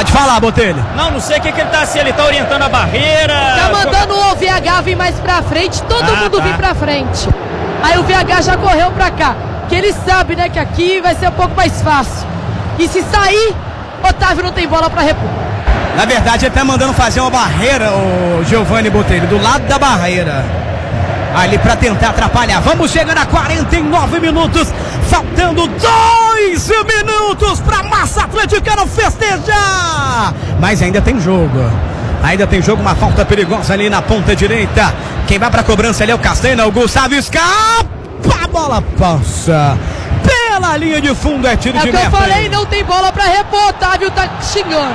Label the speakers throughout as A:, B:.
A: Pode falar, Botelho.
B: Não sei o que ele tá, se ele tá orientando a barreira.
C: Tá mandando o VH vir mais pra frente, todo mundo vir pra frente. Aí o VH já correu pra cá, que ele sabe, né, que aqui vai ser um pouco mais fácil. E se sair, Otávio não tem bola pra repor.
A: Na verdade, ele tá mandando fazer uma barreira, o Giovanni Botelho, do lado da barreira. Ali pra tentar atrapalhar. Vamos chegando a 49 minutos. Faltando 2 minutos pra Massa Atleticana festejar. Mas ainda tem jogo. Ainda tem jogo, uma falta perigosa ali na ponta direita. Quem vai pra cobrança ali é o Castanha, o Gustavo escapa. A bola passa pela linha de fundo, é tiro de meta.
C: É o que eu falei, não tem bola pra repor. Otávio tá xingando.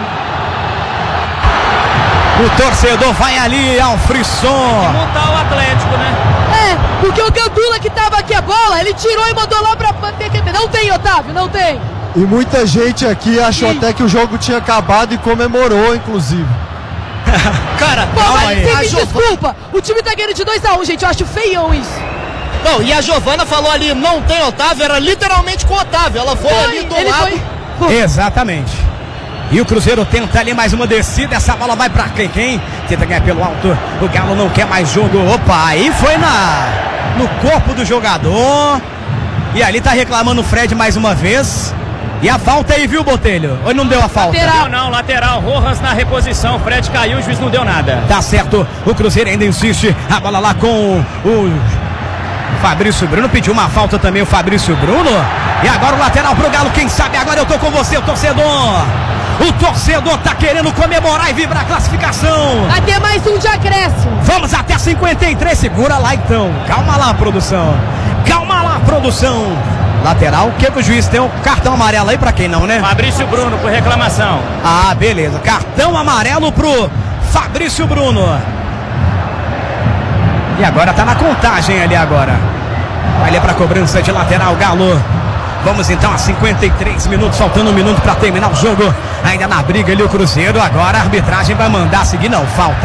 A: O torcedor vai ali ao frisson.
B: Montar o Atlético, né?
C: Porque o Gandula que tava aqui a bola, ele tirou e mandou lá pra bater. Não tem, Otávio, não tem.
D: E muita gente aqui achou até que o jogo tinha acabado e comemorou, inclusive.
A: Cara,
C: pô, mas me desculpa, o time tá ganhando de 2-1, gente, eu acho feião isso.
E: Não, e a Giovana falou ali, não tem Otávio, era literalmente com o Otávio, ela foi ali do lado.
A: Exatamente. E o Cruzeiro tenta ali mais uma descida. Essa bola vai pra quem? Tenta ganhar pelo alto. O Galo não quer mais jogo. Opa, aí foi no corpo do jogador. E ali tá reclamando o Fred mais uma vez. E a falta aí, viu, Botelho? Ou não deu a falta?
B: Lateral. Não, lateral. Rojas na reposição. Fred caiu, o juiz não deu nada.
A: Tá certo. O Cruzeiro ainda insiste. A bola lá com o Fabrício Bruno. Pediu uma falta também o Fabrício Bruno. E agora o lateral pro Galo. Quem sabe agora eu tô com você, o torcedor. O torcedor tá querendo comemorar e vibrar a classificação.
C: Vai ter mais um de acréscimo.
A: Vamos até 53. Segura lá então. Calma lá, produção. Calma lá, produção. Lateral, que o juiz tem um cartão amarelo aí pra quem não, né?
B: Fabrício Bruno por reclamação.
A: Ah, beleza. Cartão amarelo pro Fabrício Bruno. E agora tá na contagem ali agora. Vai ali pra cobrança de lateral, Galo. Vamos então a 53 minutos, faltando 1 minuto para terminar o jogo. Ainda na briga ali o Cruzeiro. Agora a arbitragem vai mandar seguir. Não, falta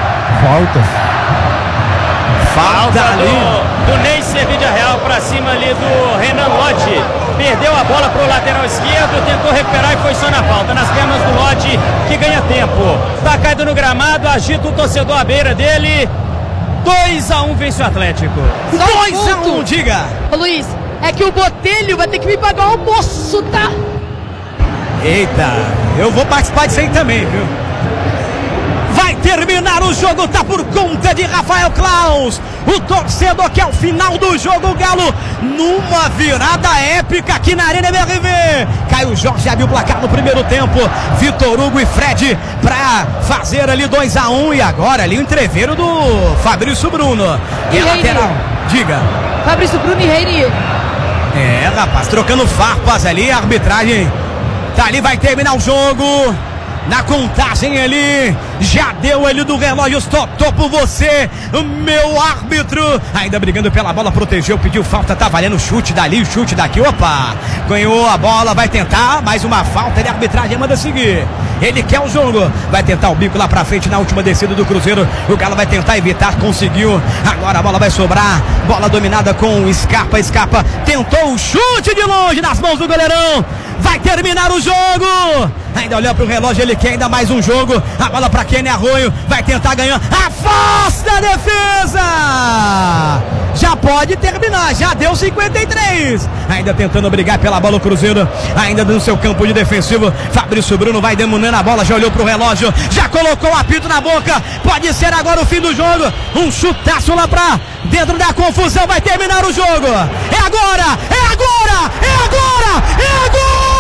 A: ali
B: do Ney Servídia Real para cima ali do Renan Lodge. Perdeu a bola pro lateral esquerdo, tentou recuperar e foi só na falta. Nas pernas do Lodge, que ganha tempo. Tá caído no gramado, agita o torcedor à beira dele. 2-1 vence o Atlético.
A: 2-1, diga.
C: Ô Luiz, é que o Botelho vai ter que me pagar o almoço, tá?
A: Eita, eu vou participar disso aí também, viu? Vai terminar o jogo, tá por conta de Rafael Claus. O torcedor que é o final do jogo, o Galo numa virada épica aqui na Arena MRV. Caio Jorge abriu o placar no primeiro tempo. Vitor Hugo e Fred pra fazer ali 2-1. E agora ali o entreveiro do Fabrício Bruno. E a lateral, diga.
C: Fabrício Bruno e Reinier.
A: É, rapaz, trocando farpas ali, a arbitragem tá ali, vai terminar o jogo. Na contagem ali, já deu ali do relógio, tô por você, meu árbitro. Ainda brigando pela bola, protegeu, pediu falta, tá valendo o chute dali, o chute daqui, opa. Ganhou a bola, vai tentar, mais uma falta, ele a arbitragem manda seguir. Ele quer o jogo, vai tentar o bico lá pra frente na última descida do Cruzeiro. O Galo vai tentar evitar, conseguiu. Agora a bola vai sobrar, bola dominada com o Scarpa, tentou o chute de longe nas mãos do goleirão. Vai terminar o jogo. Ainda olhou pro relógio, ele quer ainda mais um jogo. A bola pra Kenny Arroio, vai tentar ganhar. Afasta a defesa. Já pode terminar, já deu 53. Ainda tentando brigar pela bola o Cruzeiro. Ainda no seu campo de defensivo. Fabrício Bruno vai demorando a bola, já olhou pro relógio, já colocou o apito na boca. Pode ser agora o fim do jogo. Um chutaço lá pra dentro da confusão. Vai terminar o jogo. É agora, é agora, é agora, é agora.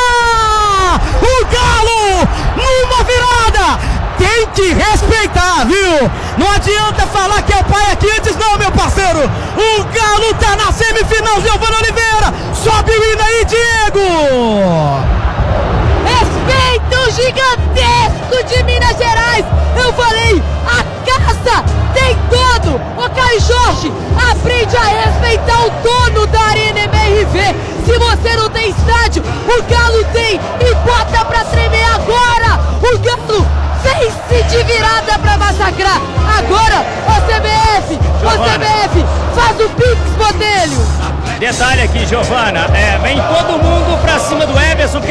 A: O Galo numa virada. Tem que respeitar, viu? Não adianta falar que é o pai aqui antes não, meu parceiro. O Galo tá na semifinal, Giovanni Oliveira. Sobe o hino aí, Diego.
C: Respeito gigantesco de Minas Gerais. Eu falei, a casa tem dono. Ô Caio Jorge, aprende a respeitar o dono da Arena MRV. Se você não tem estádio, o Galo tem e bota pra tremer agora. O Galo vence de virada pra massacrar. Agora, o CBF, faz o Pix, Botelho.
B: Detalhe aqui, Giovana, vem todo mundo pra cima do Everson.